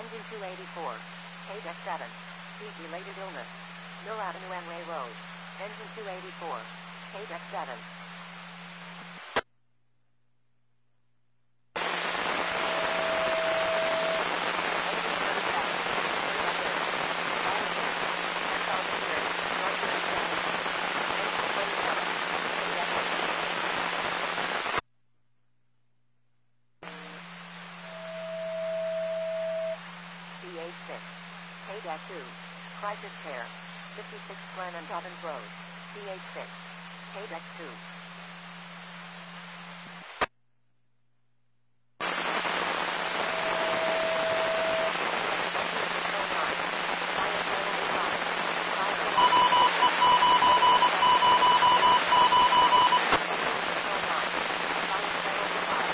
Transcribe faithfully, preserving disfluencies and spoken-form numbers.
Engine two eighty-four. K D E C seven. Heat-related illness. Mill Avenue Enway Road. Engine two eighty-four. K D E C seven. C H six. K D E C two. Crisis Care. fifty-six Glen and Ovens Road. C H six. K D E C two.